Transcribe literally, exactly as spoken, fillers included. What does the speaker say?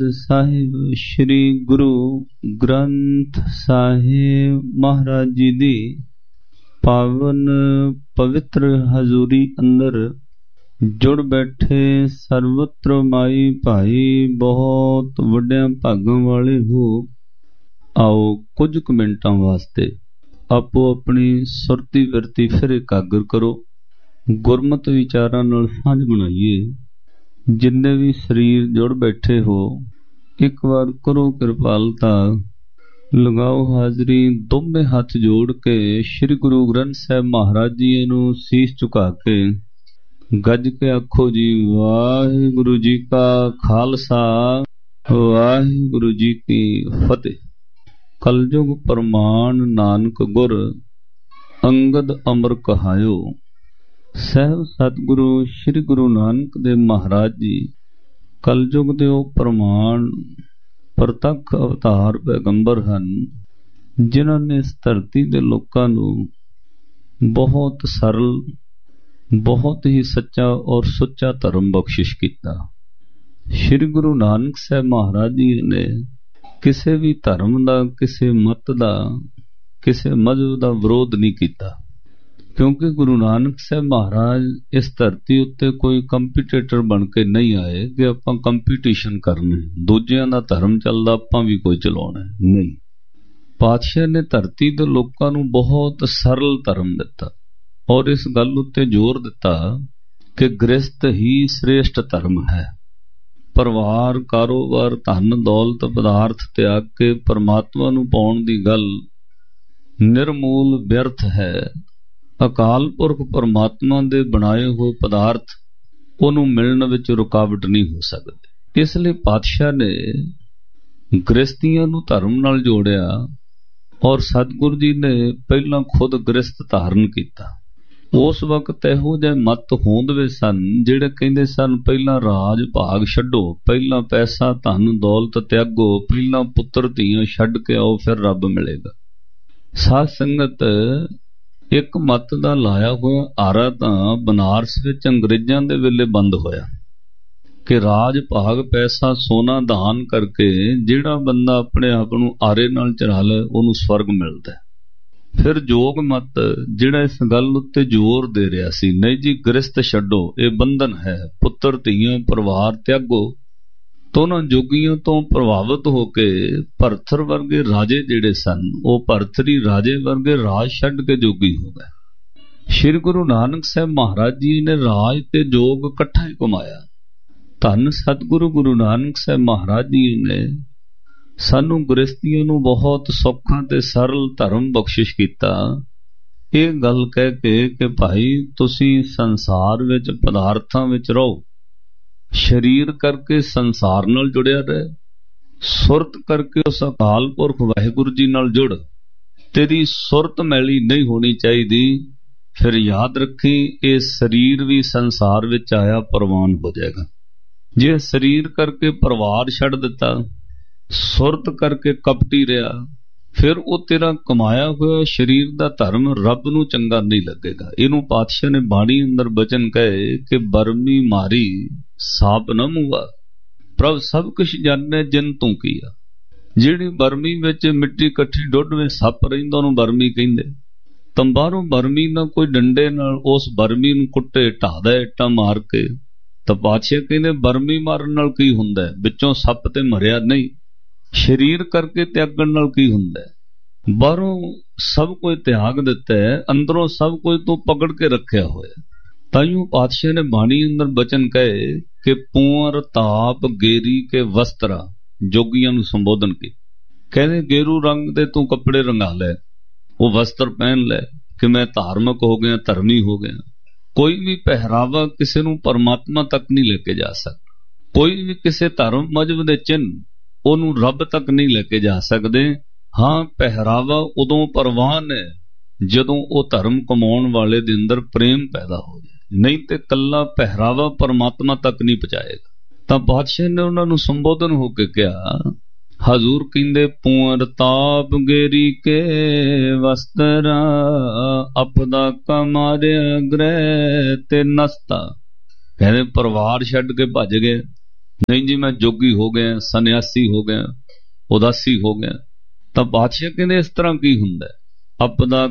ਸਾਹਿਬ ਸ੍ਰੀ ਗੁਰੂ ਗ੍ਰੰਥ ਸਾਹਿਬ ਮਹਾਰਾਜ ਜੀ ਦੀ ਪਾਵਨ ਪਵਿੱਤਰ ਹਜ਼ੂਰੀ ਅੰਦਰ ਜੁੜ ਬੈਠੇ ਸਰਵਤਰ ਮਾਈ ਭਾਈ ਬਹੁਤ ਵੱਡਿਆਂ ਭਾਗਾਂ ਵਾਲੇ ਹੋ। ਆਓ ਕੁਝ ਕੁ ਮਿੰਟਾਂ ਵਾਸਤੇ ਆਪੋ ਆਪਣੀ ਸੁਰਤੀ ਵਰਤੀ ਫਿਰ ਇਕਾਗਰ ਕਰੋ, ਗੁਰਮਤ ਵਿਚਾਰਾਂ ਨਾਲ ਸਾਂਝ ਬਣਾਈਏ। ਜਿੰਨੇ ਵੀ ਸਰੀਰ ਜੁੜ ਬੈਠੇ ਹੋ, ਇੱਕ ਵਾਰ ਕਰੋ ਕਿਰਪਾਲਤਾ, ਲਗਾਓ ਹਾਜ਼ਰੀ, ਦੋਵੇਂ ਹੱਥ ਜੋੜ ਕੇ ਸ੍ਰੀ ਗੁਰੂ ਗ੍ਰੰਥ ਸਾਹਿਬ ਮਹਾਰਾਜ ਜੀ ਨੂੰ ਸੀਸ ਝੁਕਾ ਕੇ ਗੱਜ ਕੇ ਆਖੋ ਜੀ, ਵਾਹਿਗੁਰੂ ਜੀ ਕਾ ਖਾਲਸਾ ਵਾਹਿਗੁਰੂ ਜੀ ਕੀ ਫਤਿਹ। ਕਲਯੁਗ ਪ੍ਰਮਾਣ ਨਾਨਕ ਗੁਰ ਅੰਗਦ ਅਮਰ ਕਹਾਇਓ। ਸਹਿਬ ਸਤਿਗੁਰੂ ਸ੍ਰੀ ਗੁਰੂ ਨਾਨਕ ਦੇਵ ਮਹਾਰਾਜ ਜੀ ਕਲਯੁਗ ਦੇ ਉਹ ਪ੍ਰਮਾਣ ਪ੍ਰਤੱਖ ਅਵਤਾਰ ਪੈਗੰਬਰ ਹਨ, ਜਿਨ੍ਹਾਂ ਨੇ ਇਸ ਧਰਤੀ ਦੇ ਲੋਕਾਂ ਨੂੰ ਬਹੁਤ ਸਰਲ, ਬਹੁਤ ਹੀ ਸੱਚਾ ਔਰ ਸੁੱਚਾ ਧਰਮ ਬਖਸ਼ਿਸ਼ ਕੀਤਾ। ਸ੍ਰੀ ਗੁਰੂ ਨਾਨਕ ਸਾਹਿਬ ਮਹਾਰਾਜ ਜੀ ਨੇ ਕਿਸੇ ਵੀ ਧਰਮ ਦਾ, ਕਿਸੇ ਮਤ ਦਾ, ਕਿਸੇ ਮਜ਼ਹਬ ਦਾ ਵਿਰੋਧ ਨਹੀਂ ਕੀਤਾ, ਕਿਉਂਕਿ ਗੁਰੂ ਨਾਨਕ ਸਾਹਿਬ ਮਹਾਰਾਜ ਇਸ ਧਰਤੀ ਉੱਤੇ ਕੋਈ ਕੰਪੀਟੀਟਰ ਬਣ ਕੇ ਨਹੀਂ ਆਏ ਕਿ ਆਪਾਂ ਕੰਪੀਟੀਸ਼ਨ ਕਰਨਾ, ਦੂਜਿਆਂ ਦਾ ਧਰਮ ਚੱਲਦਾ ਆਪਾਂ ਵੀ ਕੋਈ ਚਲਾਉਣਾ ਨਹੀਂ। ਪਾਤਸ਼ਾਹ ਨੇ ਧਰਤੀ ਦੇ ਲੋਕਾਂ ਨੂੰ ਬਹੁਤ ਸਰਲ ਧਰਮ ਦਿੱਤਾ ਔਰ ਇਸ ਗੱਲ ਉੱਤੇ ਜ਼ੋਰ ਦਿੱਤਾ ਕਿ ਗ੍ਰਸਥ ਹੀ ਸ੍ਰੇਸ਼ਟ ਧਰਮ ਹੈ। ਪਰਿਵਾਰ, ਕਾਰੋਬਾਰ, ਧਨ ਦੌਲਤ, ਪਦਾਰਥ ਤਿਆਗ ਕੇ ਪਰਮਾਤਮਾ ਨੂੰ ਪਾਉਣ ਦੀ ਗੱਲ ਨਿਰਮੂਲ ਵਿਅਰਥ ਹੈ। ਅਕਾਲ ਪੁਰਖ ਪਰਮਾਤਮਾ ਦੇ ਬਣਾਏ ਹੋਏ ਪਦਾਰਥ ਉਹਨੂੰ ਮਿਲਣ ਵਿੱਚ ਰੁਕਾਵਟ ਨਹੀਂ ਹੋ ਸਕਦੀ। ਇਸ ਲਈ ਪਾਤਸ਼ਾਹ ਨੇ ਗ੍ਰਸਤੀਆਂ ਨੂੰ ਧਰਮ ਨਾਲ ਜੋੜਿਆ ਔਰ ਸਤਿਗੁਰੂ ਜੀ ਨੇ ਪਹਿਲਾਂ ਖੁਦ ਗ੍ਰਸਤ ਧਾਰਨ ਕੀਤਾ। ਉਸ ਵਕਤ ਇਹੋ ਜਿਹੇ ਮਤ ਹੋਂਦਵੇ ਸਨ ਜਿਹੜੇ ਕਹਿੰਦੇ ਸਨ, ਪਹਿਲਾਂ ਰਾਜ ਭਾਗ ਛੱਡੋ, ਪਹਿਲਾਂ ਪੈਸਾ ਧਨ ਦੌਲਤ ਤਿਆਗੋ, ਪਹਿਲਾਂ ਪੁੱਤਰ ਧੀਆਂ ਛੱਡ ਕੇ ਆਓ, ਫਿਰ ਰੱਬ ਮਿਲੇਗਾ। ਸਾਧ ਸੰਗਤ ਇੱਕ ਮਤ ਦਾ ਲਾਇਆ ਹੋਇਆ ਆਰਾ ਤਾਂ ਬਨਾਰਸ ਵਿੱਚ ਅੰਗਰੇਜ਼ਾਂ ਦੇ ਵੇਲੇ ਬੰਦ ਹੋਇਆ ਕਿ ਰਾਜ ਭਾਗ ਪੈਸਾ ਸੋਨਾ ਦਾਨ ਕਰਕੇ ਜਿਹੜਾ ਬੰਦਾ ਆਪਣੇ ਆਪ ਨੂੰ ਆਰੇ ਨਾਲ ਚੜਾ ਲੈ ਉਹਨੂੰ ਸਵਰਗ ਮਿਲਦਾ। ਫਿਰ ਜੋਗ ਮਤ ਜਿਹੜਾ ਇਸ ਗੱਲ ਉੱਤੇ ਜ਼ੋਰ ਦੇ ਰਿਹਾ ਸੀ, ਨਹੀਂ ਜੀ ਗ੍ਰਸਤ ਛੱਡੋ, ਇਹ ਬੰਧਨ ਹੈ, ਪੁੱਤਰ ਧੀਆਂ ਪਰਿਵਾਰ ਤਿਆਗੋ। ਤੋਂ ਉਹਨਾਂ ਜੋਗੀਆਂ ਤੋਂ ਪ੍ਰਭਾਵਿਤ ਹੋ ਕੇ ਭਰਥਰ ਵਰਗੇ ਰਾਜੇ ਜਿਹੜੇ ਸਨ, ਉਹ ਭਰਥਰੀ ਰਾਜੇ ਵਰਗੇ ਰਾਜ ਛੱਡ ਕੇ ਜੋਗੀ ਹੋ ਗਏ। ਸ੍ਰੀ ਗੁਰੂ ਨਾਨਕ ਸਾਹਿਬ ਮਹਾਰਾਜ ਜੀ ਨੇ ਰਾਜ ਤੇ ਜੋਗ ਇਕੱਠਾ ਹੀ ਕਮਾਇਆ। ਧੰਨ ਸਤਿਗੁਰੂ ਗੁਰੂ ਨਾਨਕ ਸਾਹਿਬ ਮਹਾਰਾਜ ਜੀ ਨੇ ਸਾਨੂੰ ਗ੍ਰਸਤੀਆਂ ਨੂੰ ਬਹੁਤ ਸੌਖਾ ਤੇ ਸਰਲ ਧਰਮ ਬਖਸ਼ਿਸ਼ ਕੀਤਾ, ਇਹ ਗੱਲ ਕਹਿ ਕੇ ਕਿ ਭਾਈ ਤੁਸੀਂ ਸੰਸਾਰ ਵਿੱਚ ਪਦਾਰਥਾਂ ਵਿੱਚ ਰਹੋ, ਸਰੀਰ ਕਰਕੇ ਸੰਸਾਰ ਨਾਲ ਜੁੜਿਆ ਰਹੇ, ਸੁਰਤ ਕਰਕੇ ਉਸ ਅਕਾਲ ਪੁਰਖ ਵਾਹਿਗੁਰੂ ਜੀ ਨਾਲ ਜੁੜ। ਤੇਰੀ ਸੁਰਤ ਮੈਲੀ ਨਹੀਂ ਹੋਣੀ ਚਾਹੀਦੀ। ਫਿਰ ਯਾਦ ਰੱਖੀ, ਇਹ ਸਰੀਰ ਵੀ ਸੰਸਾਰ ਵਿੱਚ ਆਇਆ ਪ੍ਰਵਾਨ ਹੋ ਜਾਏਗਾ। ਜੇ ਸਰੀਰ ਕਰਕੇ ਪਰਿਵਾਰ ਛੱਡ ਦਿੱਤਾ, ਸੁਰਤ ਕਰਕੇ ਕਪਟੀ ਰਿਹਾ, ਫਿਰ ਉਹ ਤੇਰਾ ਕਮਾਇਆ ਹੋਇਆ ਸਰੀਰ ਦਾ ਧਰਮ ਰੱਬ ਨੂੰ ਚੰਗਾ ਨਹੀਂ ਲੱਗੇਗਾ। ਇਹਨੂੰ ਪਾਤਸ਼ਾਹ ਨੇ ਬਾਣੀ ਅੰਦਰ ਬਚਨ ਕਹੇ ਕਿ ਬਰਮੀ ਮਾਰੀ ਸਾਪ ਨਾ ਮੂਆ, ਪ੍ਰਭ ਸਭ ਕੁਛ ਜਾਣੇ ਜਿਨ ਤੂੰ ਕੀਆ। ਜਿਹੜੀ ਬਰਮੀ ਵਿੱਚ ਮਿੱਟੀ ਇਕੱਠੀ ਡੁੱਡਵੇਂ ਸੱਪ ਰਹਿੰਦਾ ਉਹਨੂੰ ਬਰਮੀ ਕਹਿੰਦੇ। ਤੰਬਾਰੋਂ ਬਰਮੀ ਨਾਲ ਕੋਈ ਡੰਡੇ ਨਾਲ ਉਸ ਬਰਮੀ ਨੂੰ ਕੁੱਟੇ, ਢਾਦਾ ਇੱਟਾਂ ਮਾਰ ਕੇ, ਤਾਂ ਪਾਤਸ਼ਾਹ ਕਹਿੰਦੇ ਬਰਮੀ ਮਾਰਨ ਨਾਲ ਕੀ ਹੁੰਦਾ, ਵਿੱਚੋਂ ਸੱਪ ਤੇ ਮਰਿਆ ਨਹੀਂ। ਸਰੀਰ ਕਰਕੇ ਤਿਆਗਣ ਨਾਲ ਕੀ ਹੁੰਦਾ, ਬਾਹਰੋਂ ਸਭ ਕੁਝ ਤਿਆਗ ਦਿੱਤਾ ਹੈ, ਅੰਦਰੋਂ ਸਭ ਕੁਝ ਤੋਂ ਪਕੜ ਕੇ ਰੱਖਿਆ ਹੋਇਆ। ਤਾਈਓ ਪਾਤਸ਼ਾਹ ਨੇ ਬਾਣੀ ਅੰਦਰ ਬਚਨ ਕਹੇ ਕਿ ਪੂਰ ਤਾਪ ਗੇਰੀ ਕੇ ਵਸਤਰਾ, ਜੋਗੀਆਂ ਨੂੰ ਸੰਬੋਧਨ ਕੀ ਕਹਿੰਦੇ, ਗੇਰੂ ਰੰਗ ਦੇ ਤੂੰ ਕੱਪੜੇ ਰੰਗਾ ਲੈ, ਉਹ ਵਸਤਰ ਪਹਿਨ ਲੈ ਕਿ ਮੈਂ ਧਾਰਮਿਕ ਹੋ ਗਿਆ, ਧਰਮੀ ਹੋ ਗਿਆ। ਕੋਈ ਵੀ ਪਹਿਰਾਵਾ ਕਿਸੇ ਨੂੰ ਪਰਮਾਤਮਾ ਤੱਕ ਨਹੀਂ ਲੈ ਕੇ ਜਾ ਸਕਦਾ। ਕੋਈ ਵੀ ਕਿਸੇ ਧਰਮ ਮਜ਼ਹਬ ਦੇ ਚਿੰਨ੍ਹ ਉਹਨੂੰ ਰੱਬ ਤੱਕ ਨਹੀਂ ਲੈ ਕੇ ਜਾ ਸਕਦੇ। ਹਾਂ, ਪਹਿਰਾਵਾ ਉਦੋਂ ਪ੍ਰਵਾਨ ਹੈ ਜਦੋਂ ਉਹ ਧਰਮ ਕਮਾਉਣ ਵਾਲੇ ਦੇ ਅੰਦਰ ਪ੍ਰੇਮ ਪੈਦਾ ਹੋ ਜਾਏ, ਨਹੀਂ ਤੇ ਕੱਲਾ ਪਹਿਰਾਵਾ ਪਰਮਾਤਮਾ ਤੱਕ ਨਹੀਂ ਪਹੁੰਚਾਏਗਾ। ਤਾਂ ਬਾਦਸ਼ਾਹ ਨੇ ਉਹਨਾਂ ਨੂੰ ਸੰਬੋਧਨ ਹੋ ਕੇ ਕਿਹਾ, ਹਜ਼ੂਰ ਕਹਿੰਦੇ ਪੂਰ ਤਾਪ ਗੇਰੀ ਕੇ ਵਸਤਰਾ, ਅਪਦਾ ਕਮਾਰਿਆ ਗ੍ਰਹਿ ਤੇ ਨਸਤਾ। ਕਹਿੰਦੇ ਪਰਿਵਾਰ ਛੱਡ ਕੇ ਭੱਜ ਗਏ, नहीं जी मैं जोगी हो गया, सन्यासी हो गया, उदासी हो गया। ਤਾਂ ਬਾਦਸ਼ਾਹ ਕਹਿੰਦੇ ਇਸ ਤਰ੍ਹਾਂ ਕੀ ਹੁੰਦਾ? ਆਪਦਾ